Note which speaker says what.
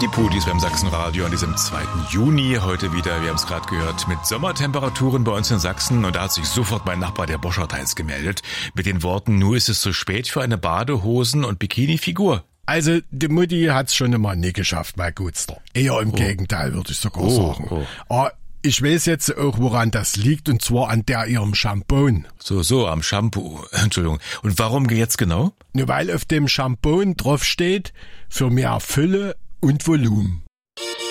Speaker 1: Die Pudis beim Sachsenradio an diesem 2. Juni. Heute wieder, wir haben es gerade gehört, mit Sommertemperaturen bei uns in Sachsen. Und da hat sich sofort mein Nachbar, der Boschert, gemeldet. Mit den Worten, nur ist es zu spät für eine Badehosen- und Bikini-Figur.
Speaker 2: Also, die Mutti hat's schon immer nie geschafft, mein Gutster. Eher im Gegenteil, würde ich sogar sagen. Aber ich weiß jetzt auch, woran das liegt, und zwar an ihrem Shampoo.
Speaker 1: So, am Shampoo. Entschuldigung. Und warum jetzt genau?
Speaker 2: Nur weil auf dem Shampoo drauf steht, für mehr Fülle und Volumen.